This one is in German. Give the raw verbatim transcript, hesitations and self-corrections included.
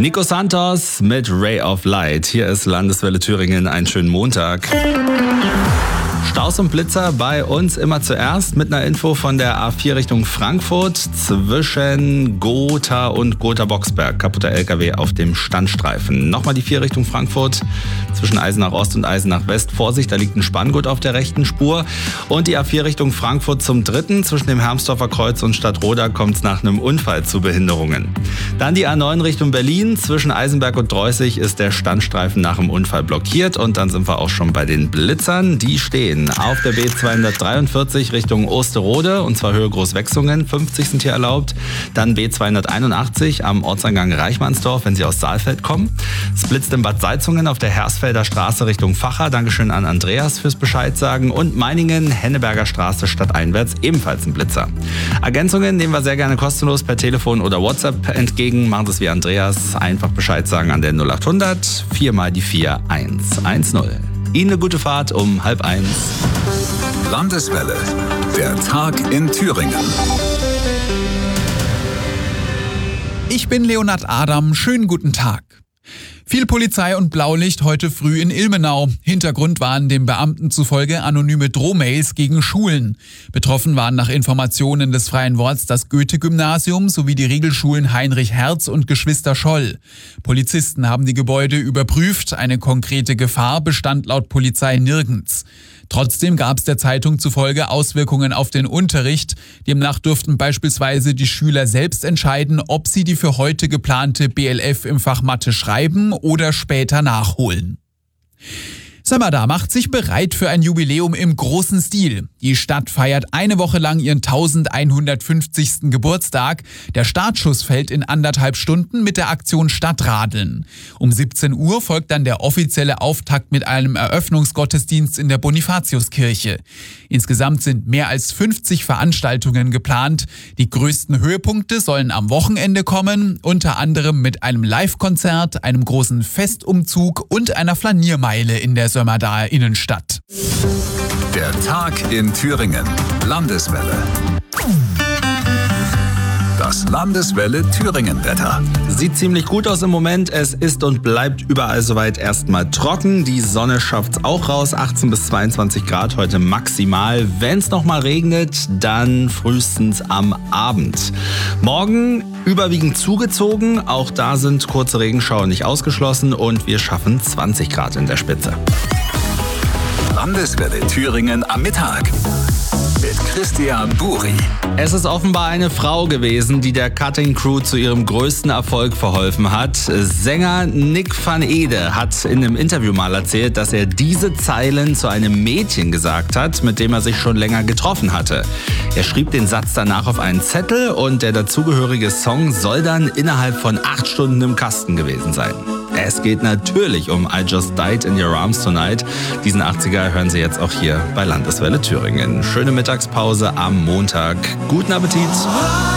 Nico Santos mit Ray of Light. Hier ist Landeswelle Thüringen. Einen schönen Montag. Staus und Blitzer bei uns immer zuerst mit einer Info von der A vier Richtung Frankfurt zwischen Gotha und Gotha-Boxberg. Kaputter L K W auf dem Standstreifen. Nochmal die vier Richtung Frankfurt zwischen Eisenach Ost und Eisenach West. Vorsicht, da liegt ein Spanngurt auf der rechten Spur. Und die A vier Richtung Frankfurt zum dritten. Zwischen dem Hermsdorfer Kreuz und Stadtroda kommt es nach einem Unfall zu Behinderungen. Dann die A neun Richtung Berlin. Zwischen Eisenberg und Dreußig ist der Standstreifen nach dem Unfall blockiert. Und dann sind wir auch schon bei den Blitzern. Die stehen auf der B zweihundertdreiundvierzig Richtung Osterode, und zwar Höhe Großwechsungen, fünfzig sind hier erlaubt. Dann B zweihunderteinundachtzig am Ortseingang Reichmannsdorf, wenn Sie aus Saalfeld kommen. Es blitzt in Bad Salzungen auf der Hersfelder Straße Richtung Vacha. Dankeschön an Andreas fürs Bescheid sagen. Und Meiningen, Henneberger Straße stadteinwärts, ebenfalls ein Blitzer. Ergänzungen nehmen wir sehr gerne kostenlos per Telefon oder WhatsApp entgegen. Machen Sie es wie Andreas. Einfach Bescheid sagen an der null acht hundert vier mal die vier eins eins null. Ihnen eine gute Fahrt um halb eins. Landeswelle, der Tag in Thüringen. Ich bin Leonhard Adam, schönen guten Tag. Viel Polizei und Blaulicht heute früh in Ilmenau. Hintergrund waren dem Beamten zufolge anonyme Drohmails gegen Schulen. Betroffen waren nach Informationen des Freien Worts das Goethe-Gymnasium sowie die Regelschulen Heinrich Herz und Geschwister Scholl. Polizisten haben die Gebäude überprüft. Eine konkrete Gefahr bestand laut Polizei nirgends. Trotzdem gab es der Zeitung zufolge Auswirkungen auf den Unterricht. Demnach durften beispielsweise die Schüler selbst entscheiden, ob sie die für heute geplante B L F im Fach Mathe schreiben oder später nachholen. Sömmerda macht sich bereit für ein Jubiläum im großen Stil. Die Stadt feiert eine Woche lang ihren elfhundertfünfzigsten Geburtstag. Der Startschuss fällt in anderthalb Stunden mit der Aktion Stadtradeln. Um siebzehn Uhr folgt dann der offizielle Auftakt mit einem Eröffnungsgottesdienst in der Bonifatiuskirche. Insgesamt sind mehr als fünfzig Veranstaltungen geplant. Die größten Höhepunkte sollen am Wochenende kommen, unter anderem mit einem Live-Konzert, einem großen Festumzug und einer Flaniermeile in der Sömmerdaer Innenstadt. Der Tag in Thüringen. Landeswelle. Das Landeswelle Thüringen-Wetter. Sieht ziemlich gut aus im Moment. Es ist und bleibt überall soweit erstmal trocken. Die Sonne schafft's auch raus. achtzehn bis zweiundzwanzig Grad heute maximal. Wenn es nochmal regnet, dann frühestens am Abend. Morgen überwiegend zugezogen. Auch da sind kurze Regenschauer nicht ausgeschlossen. Und wir schaffen zwanzig Grad in der Spitze. Landeswelle Thüringen am Mittag. Mit Christian Buri. Es ist offenbar eine Frau gewesen, die der Cutting Crew zu ihrem größten Erfolg verholfen hat. Sänger Nick van Ede hat in einem Interview mal erzählt, dass er diese Zeilen zu einem Mädchen gesagt hat, mit dem er sich schon länger getroffen hatte. Er schrieb den Satz danach auf einen Zettel und der dazugehörige Song soll dann innerhalb von acht Stunden im Kasten gewesen sein. Es geht natürlich um I Just Died in Your Arms Tonight. Diesen achtziger hören Sie jetzt auch hier bei Landeswelle Thüringen. Schöne Mittagspause am Montag. Guten Appetit!